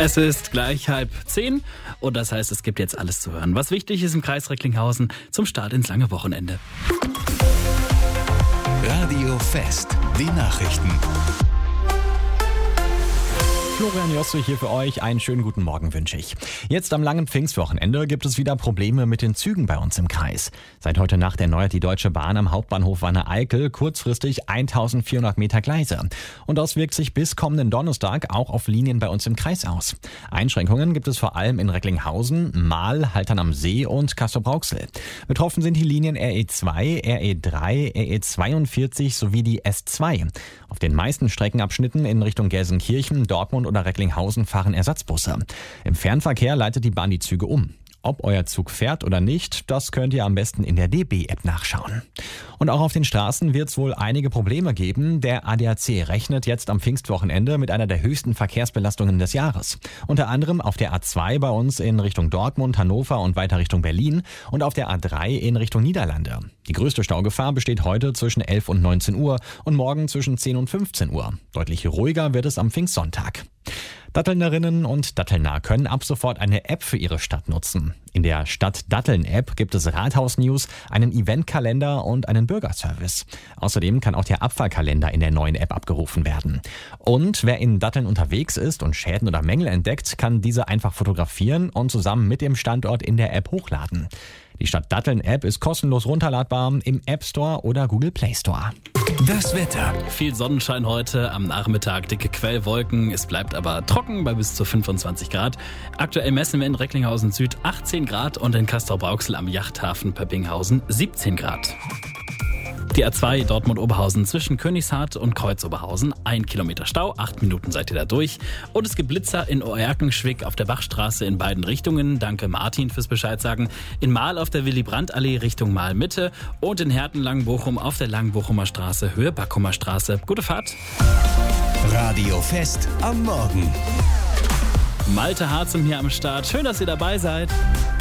Es ist gleich 9:30 und das heißt, es gibt jetzt alles zu hören, was wichtig ist im Kreis Recklinghausen zum Start ins lange Wochenende. Radio Fest, die Nachrichten. Florian Josse hier für euch. Einen schönen guten Morgen wünsche ich. Jetzt am langen Pfingstwochenende gibt es wieder Probleme mit den Zügen bei uns im Kreis. Seit heute Nacht erneuert die Deutsche Bahn am Hauptbahnhof Wanne-Eickel kurzfristig 1400 Meter Gleise. Und das wirkt sich bis kommenden Donnerstag auch auf Linien bei uns im Kreis aus. Einschränkungen gibt es vor allem in Recklinghausen, Marl, Haltern am See und Castrop-Rauxel. Betroffen sind die Linien RE2, RE3, RE42 sowie die S2. Auf den meisten Streckenabschnitten in Richtung Gelsenkirchen, Dortmund oder Recklinghausen fahren Ersatzbusse. Im Fernverkehr leitet die Bahn die Züge um. Ob euer Zug fährt oder nicht, das könnt ihr am besten in der DB-App nachschauen. Und auch auf den Straßen wird es wohl einige Probleme geben. Der ADAC rechnet jetzt am Pfingstwochenende mit einer der höchsten Verkehrsbelastungen des Jahres. Unter anderem auf der A2 bei uns in Richtung Dortmund, Hannover und weiter Richtung Berlin und auf der A3 in Richtung Niederlande. Die größte Staugefahr besteht heute zwischen 11 und 19 Uhr und morgen zwischen 10 und 15 Uhr. Deutlich ruhiger wird es am Pfingstsonntag. Dattelnerinnen und Dattelner können ab sofort eine App für ihre Stadt nutzen. In der Stadt-Datteln-App gibt es Rathaus-News, einen Eventkalender und einen Bürgerservice. Außerdem kann auch der Abfallkalender in der neuen App abgerufen werden. Und wer in Datteln unterwegs ist und Schäden oder Mängel entdeckt, kann diese einfach fotografieren und zusammen mit dem Standort in der App hochladen. Die Stadt-Datteln-App ist kostenlos runterladbar im App Store oder Google Play Store. Das Wetter. Viel Sonnenschein heute, am Nachmittag dicke Quellwolken. Es bleibt aber trocken bei bis zu 25 Grad. Aktuell messen wir in Recklinghausen Süd 18 Grad und in Castrop-Rauxel am Yachthafen Pöppinghausen 17 Grad. Die A2 Dortmund-Oberhausen zwischen Königshardt und Kreuz-Oberhausen. 1 Kilometer Stau, 8 Minuten seid ihr da durch. Und es gibt Blitzer in Oerkenschwick auf der Bachstraße in beiden Richtungen. Danke Martin fürs Bescheid sagen. In Marl auf der Willy-Brandt-Allee Richtung Marl-Mitte und in Herten-Langenbochum auf der Langenbochumer Straße Höhe Backumer Straße. Gute Fahrt. Radio Fest am Morgen. Malte Harzum hier am Start. Schön, dass ihr dabei seid.